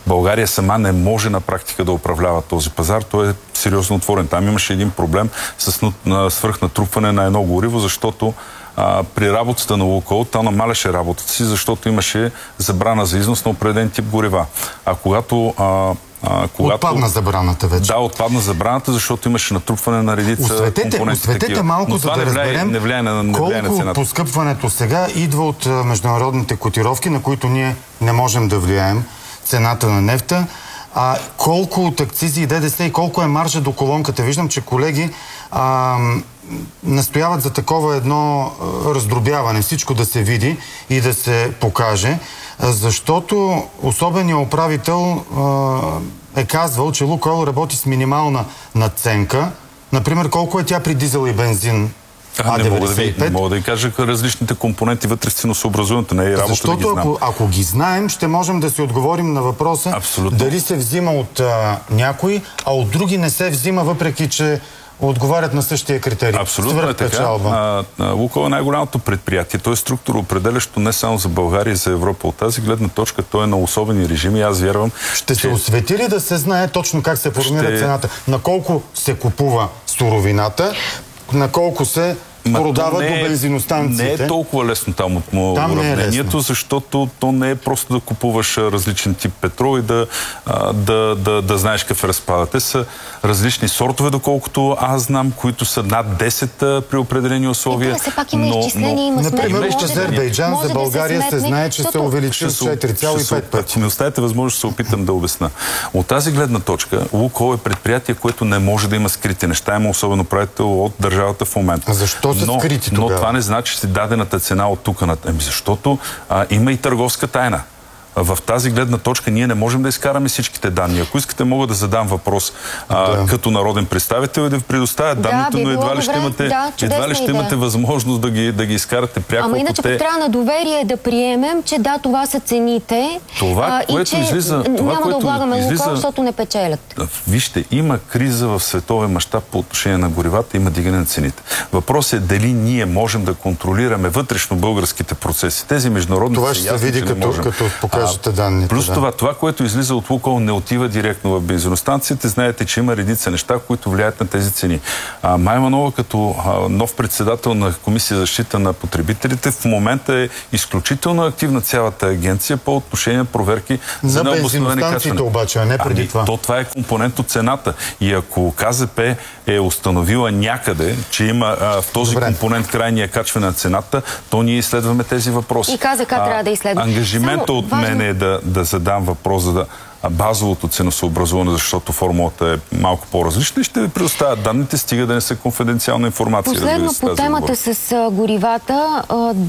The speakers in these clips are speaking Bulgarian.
България сама не може на практика да управлява този пазар. Той е сериозно отворен. Там имаше един проблем с свръхнатрупване на едно гориво, защото при работата на Лукойл, та намаляше работата си, защото имаше забрана за износ на определен тип горива. А когато отпадна забраната вече. Да, отпадна забраната, защото имаше натрупване на редица компоненти. Осветете малко, за да разберем колко поскъпването сега идва от международните котировки, на които ние не можем да влияем, цената на нефта, колко от акцизи и ДДС и колко е маржа до колонката. Виждам, че колеги настояват за такова едно раздробяване, всичко да се види и да се покаже, защото особеният управител е казвал, че Лукойл работи с минимална надценка. Например, колко е тя при дизел и бензин? Не мога да ви кажа различните компоненти вътре в ценообразуването. Не е работа. Защото ако ги знаем, ще можем да си отговорим на въпроса дали се взима от някой, а от други не се взима, въпреки че отговарят на същия критерий. Абсолютно е така. Лукойл е най-голямото предприятие. То е структуроопределящо не само за България и за Европа. От тази гледна точка той е на особени режими. Аз вярвам, ще се освети ли да се знае точно как се формира цената? На колко се купува суровината, на колко се продава до бензиностанциите? Не е толкова лесно там уравнението, защото то не е просто да купуваш различен тип петрол и да знаеш какъв е разпада. Те са различни сортове, доколкото аз знам, които са над 10 при определени условия. Все пак има изчисления, има сметки. Например, в Азербайджан за България се знае, че се увеличи с 4,5 пъти. Ми оставите възможност да се опитам да обясна. От тази гледна точка, Лукойл е предприятие, което не може да има скрити неща. Има особено правител от държавата в момента. Защо са скрити тогава? Но това не значи, че дадената цена от тук на... Защото има и търговска тайна. В тази гледна точка ние не можем да изкараме всичките данни. Ако искате, мога да задам въпрос като народен представител и да ви предоставя данните, но едва ли ще имате възможност да ги изкарате пряко. Ама иначе трябва на доверие да приемем, че да, това са цените и че няма да облагаме Лукойл, защото не печелят. Вижте, има криза в световен мащаб по отношение на горивата, има дигане на цените. Въпросът е дали ние можем да контролираме вътрешно българските процеси. Тези международни това ще се види като данните, плюс това, което излиза от Лукойл, не отива директно в бензиностанциите. Знаете, че има редица неща, които влияят на тези цени. Мая Манолова, като нов председател на Комисия за защита на потребителите, в момента е изключително активна цялата агенция по отношение на проверки за необосновани качване. Обаче, а не преди това. Това е компонент от цената. И ако КЗП е установила някъде, че има в този компонент крайния качване на цената, то ние изследваме тези въпроси. И КЗК трябва да изследва. Ангажимента от мен е да задам въпрос за базовото ценосъобразуване, защото формулата е малко по-различна и ще ви предоставят данните, стига да не са конфиденциална информация. Последно по темата с горивата,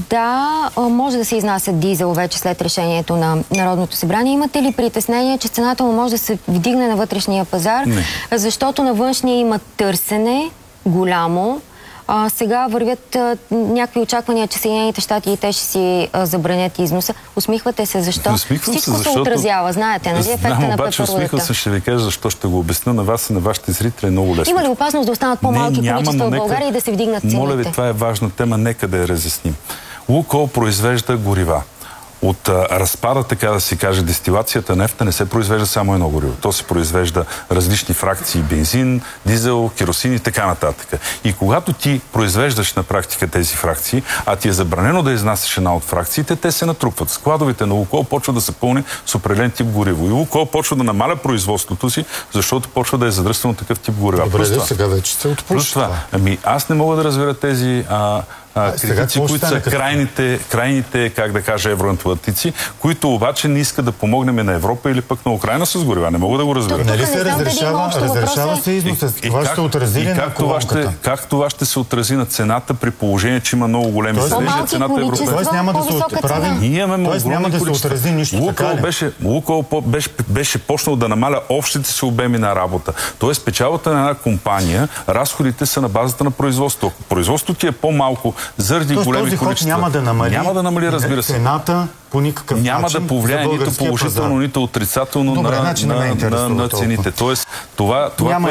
може да се изнася дизел вече след решението на Народното събрание. Имате ли притеснение, че цената му може да се вдигне на вътрешния пазар, защото на външния има търсене голямо? Сега вървят някакви очаквания, че Съединените щати и те ще си забранят износа. Усмихвате се, защо? Всичко се отразява, знаете, нали? Ефекта на петролата. Обаче усмихвам се, ще ви кажа защо, ще го обясня на вас и на вашите зрители много лесно. Има ли опасност да останат по-малки количества в България и да се вдигнат цените? Моля ви, това е важна тема, нека да я разясним. Лукойл произвежда горива. От разпада, така да си каже, дестилацията нефта не се произвежда само едно гориво. То се произвежда различни фракции бензин, дизел, керосин и така нататък. И когато ти произвеждаш на практика тези фракции, а ти е забранено да изнасяш една от фракциите, те се натрупват. Складовите на Лукойл почва да се пълни с определен тип гориво. И Лукойл почва да намаля производството си, защото почва да е задръствано такъв тип горива. Добре, сега вече се отпушва. Аз не мога да разбера тези критици, които са крайните, как да кажа, евроатлантици, които обаче не искат да помогнем на Европа или пък на Украина с горива. Не мога да го разбера. Нали се разрешава се износа? Това ще отрази ли на колонката? Как това ще се отрази на цената при положение, че има много големи съдържания цената европейска? Тоест няма да се отрази нищо. Лукойл беше почнал да намаля общите си обеми на работа. Тоест печалата на една компания, разходите са на базата на производство. Производството ти е по-малко заради големи количества. Няма да намали, разбира се. Цената по никакъв няма да повлияе нито положително, нито отрицателно на цените. Тоест, това,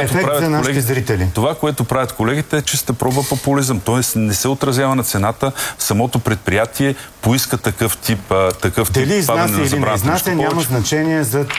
което правят колегите, е чиста проба популизъм. Тоест, не се отразява на цената. Самото предприятие поиска такъв тип дали изнася или не изнася, няма значение за